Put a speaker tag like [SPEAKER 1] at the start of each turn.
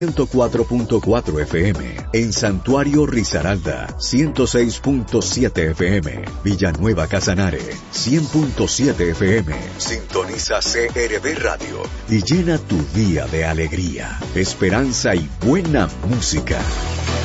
[SPEAKER 1] 104.4 FM, en Santuario Risaralda, 106.7 FM, Villanueva Casanare, 100.7 FM. Sintoniza CRB Radio y llena tu día de alegría, esperanza y buena música.